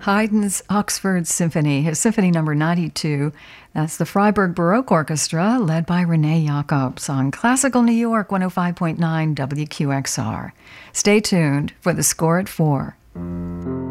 Haydn's Oxford Symphony, his Symphony Number 92. That's the Freiburg Baroque Orchestra, led by Renee Jacobs on Classical New York 105.9 WQXR. Stay tuned for the score at 4.